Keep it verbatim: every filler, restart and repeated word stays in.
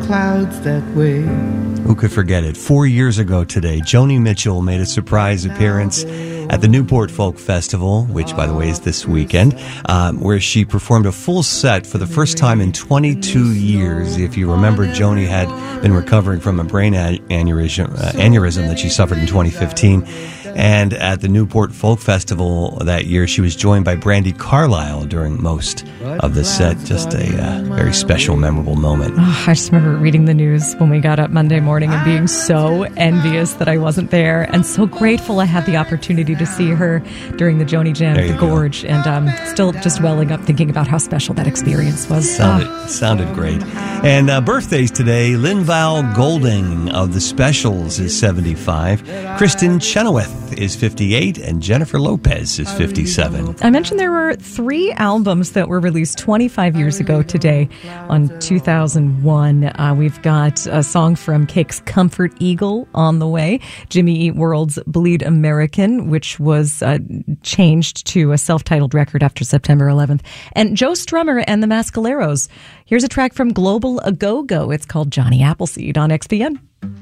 clouds that way. Who could forget it? Four years ago today, Joni Mitchell made a surprise appearance at the Newport Folk Festival, which, by the way, is this weekend, um, where she performed a full set for the first time in twenty-two years. If you remember, Joni had been recovering from a brain aneurysm, uh, aneurysm that she suffered in twenty fifteen. And at the Newport Folk Festival that year, she was joined by Brandi Carlile during most of the set. Just a uh, very special, memorable moment. Oh, I just remember reading the news when we got up Monday morning and being so envious that I wasn't there, and so grateful I had the opportunity to see her during the Joni Jam at the Gorge, go. and um, still just welling up thinking about how special that experience was. Sounded, oh. sounded great. And uh, birthdays today, Linval Golding of The Specials is seventy-five, Kristen Chenoweth is fifty-eight, and Jennifer Lopez is fifty-seven. I mentioned there were three albums that were released twenty-five years ago today on two thousand one. Uh, we've got a song from Cake's Comfort Eagle on the way, Jimmy Eat World's Bleed American, which was uh, changed to a self-titled record after September eleventh, and Joe Strummer and the Mascaleros. Here's a track from Global A Go-Go. It's called Johnny Appleseed on X P N.